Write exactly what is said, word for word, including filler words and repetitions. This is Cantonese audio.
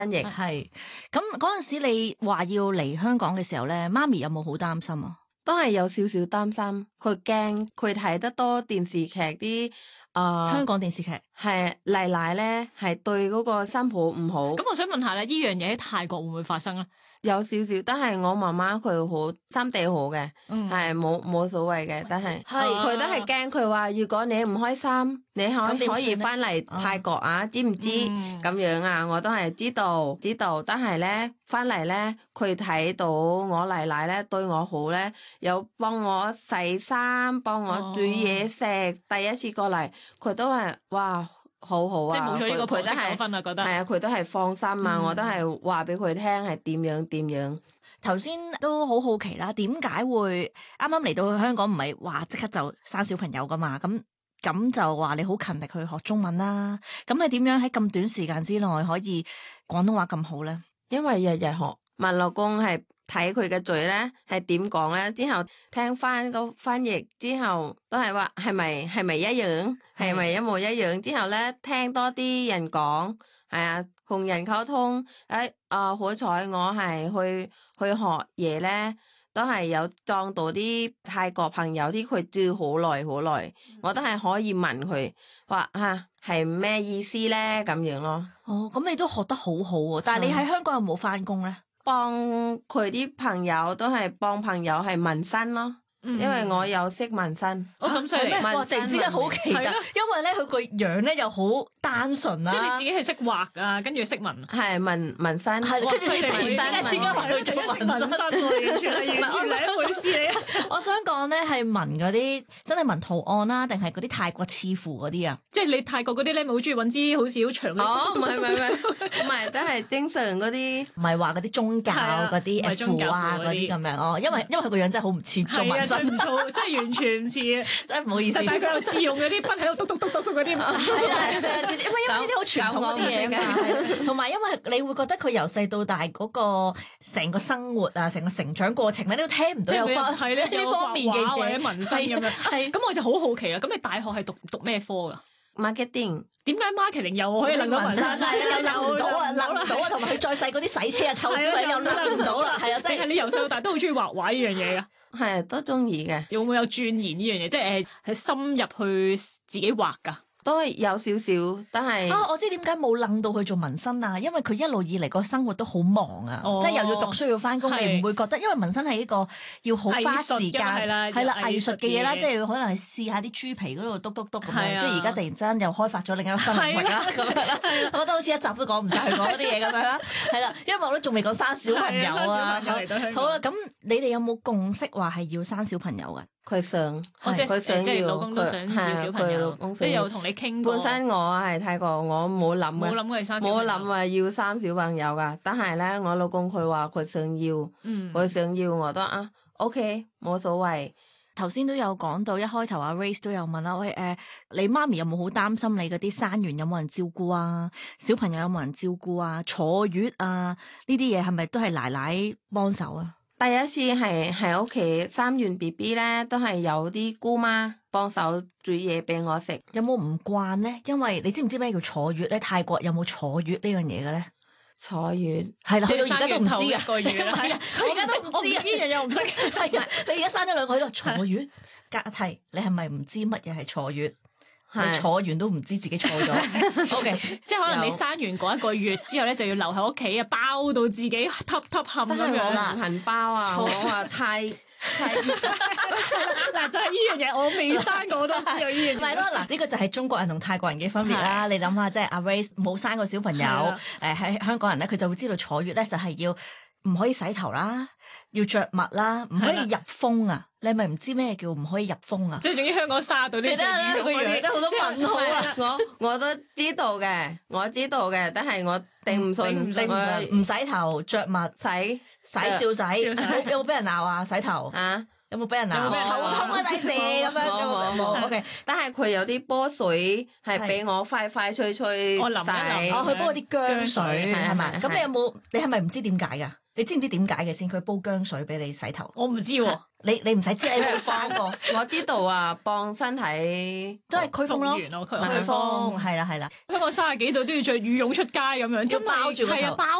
譯係。咁嗰陣時你話要嚟香港嘅時候咧，媽咪有冇好擔心啊？ 都係有少少擔心，佢驚佢睇得多電視劇啲啊， 香港電視劇係奶奶咧係對嗰個新抱唔好。 咁我想問下咧，呢樣嘢喺泰國會唔會發生咧？ 有少少，但係我媽媽佢好心地好嘅，係冇冇所謂嘅。但係佢都係驚，佢話如果你唔開心，你可可以翻嚟泰國啊？知唔知咁樣啊？我都係知道知道，但係咧翻嚟咧，佢睇到我奶奶咧對我好咧，有幫我洗衫，幫我煮嘢食。第一次過嚟，佢都係哇。好好啊！ 即係冇咗呢個婆媳糾紛啊，覺得係啊，佢都係放心啊，嗯、我都係話俾佢聽係點樣點樣。 頭先都好好奇啦，點解會啱啱嚟到香港唔係話即刻就生小朋友噶嘛？咁咁就話你好勤力去學中文啦。咁你點樣喺咁短時間之內可以廣東話咁好咧？ 因為日日學，問老公係。睇佢嘅嘴咧係點講咧，之後聽翻個翻譯之後都係話係咪係咪一樣，係咪一模一樣？之後咧聽多啲人講，係啊，同人溝通。誒啊，好彩我係去去學嘢咧，都係有撞到啲泰國朋友，啲佢住好耐好耐，我都係可以問佢話吓係咩意思咧咁樣咯。 哦，咁你都學得好好喎，但係你喺香港有冇翻工咧？ 幫佢啲朋友都係幫朋友係紋身咯，嗯、因為我有識紋身。 我咁犀利， 哇！突然之間好奇特，因為咧佢個樣咧又好單純啊。 即係你自己係識畫啊，跟住識紋， 係紋紋身。 係，跟住你突然之間點解話佢做紋身？ 完全係完全另一回事嚟啊！ 我想講咧係紋嗰啲真係紋圖案啦，定係嗰啲泰國刺符嗰啲啊？ 即係你泰國嗰啲咧，咪好中意揾支好似好長嘅。 哦，唔係唔係唔係，唔係都係正常嗰啲， 唔係話嗰啲宗教嗰啲誒符啊嗰啲咁樣哦。因為因為佢個樣真係好唔似做紋身， 唔錯，即係完全唔似， 真係唔好意思。 但係佢又似用嗰啲筆喺度篤篤篤篤嗰啲，係啊係啊，因為呢啲好傳統嗰啲嘢㗎，同埋因為你會覺得佢由細到大嗰個成個生活啊，成個成長過程咧，你都聽唔到有方係呢呢方面嘅或者紋身咁樣。係咁，我就好好奇啦。咁你大學係讀讀咩科㗎？ marketing， 點解 marketing 又可以諗到紋身？ 又諗唔到啊，諗唔到啊，同埋佢再細嗰啲洗車啊、湊小朋友又諗唔到啦，係啊， 定係你由細到大都好中意畫畫呢樣嘢㗎？ 係都中意嘅。 有冇有鑽研呢樣嘢？即係誒，係深入去自己畫㗎？ 都係有少少，但係啊，我知點解冇諗到佢做紋身啊，因為佢一路以嚟個生活都好忙啊，哦、即係又要讀書要翻工，你唔會覺得，因為紋身係一個要好花時間，係啦，係啦，藝術嘅嘢啦，即係可能係試下啲豬皮嗰度篤篤篤咁樣，跟住而家突然之間又開發咗另一個新領域啦，咁樣啦，我覺得好似一集都講唔晒佢講嗰啲嘢咁樣啦，係啦，因為我都仲未講生小朋友啊，好啦，咁你哋有冇共識話係要生小朋友㗎？ 佢想， 佢想即係老公都想要小朋友，即係有同你傾過。 本身我係泰國，我冇諗嘅， 冇諗過係生小朋友， 冇諗話要生小朋友噶。但係咧，我老公佢話佢想要，佢、嗯、想要，我都啊 OK，冇所謂。 頭先都有講到，一開頭阿 Race 都有問啦，喂誒、呃，你媽咪有冇好擔心你嗰啲生完有冇人照顧啊？小朋友有冇人照顧啊？坐月啊？呢啲嘢係咪都係奶奶幫手啊？ 第一次係喺屋企生完 B B 咧，都係有啲姑媽幫手煮嘢俾我食。 有冇唔慣咧？因為你知唔知咩叫坐月咧？泰國有冇坐月呢樣嘢嘅咧？ 坐月係啦，去到而家都唔知嘅。 一個月啦，係啊， 佢而家都唔知呢樣嘢，我唔識。 係啊，你而家生咗兩個喺度坐月，隔題你係咪唔知乜嘢係坐月？你坐完都唔知自己坐咗，OK， 即係可能你生完嗰一個月之後咧，就要留喺屋企啊，包到自己揼揼冚咁樣， 難行包啊！我話太太嗱，就係呢樣嘢，我未生過我都知道呢樣嘢。 咪咯，嗱，呢個就係中國人同泰國人嘅分別啦。你諗下，即係阿 Ray 冇生過小朋友，誒喺香港人咧，佢就會知道坐月咧就係要唔可以洗頭啦，要着襪啦，唔可以入風啊！你係咪唔知咩叫唔可以入風啊？ 即係總之香港沙到啲， 你睇下佢個樣都好多問號啊！ 我我都知道嘅，我知道嘅，但係我頂唔順， 頂唔順，唔洗頭着襪洗洗照洗，有冇俾人鬧啊？洗頭啊？ 有冇俾人鬧？ 有冇俾人鬧頭痛啊，第時咁樣冇冇冇 OK， 但係佢有啲波水係俾我快快脆脆我淋一淋哦，佢煲嗰啲薑水係咪？咁係你有冇？你係咪唔知點解㗎？你知唔知點解嘅先？佢煲薑水俾你洗頭。 我唔知喎， 你你唔使知，你冇幫生過， 我知道啊，幫身體都係驅風咯， 復原咯，佢驅風係啦係啦。 香港三十幾度都要着羽絨出街咁樣， 要包住個頭係啊包